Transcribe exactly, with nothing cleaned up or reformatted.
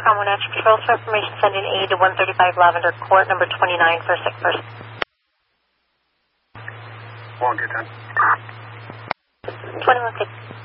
Foxtrot one Action Control for information, sending aid to one thirty-five Lavender Court, number twenty-nine for a sick person. One, get ten. twenty-one, six.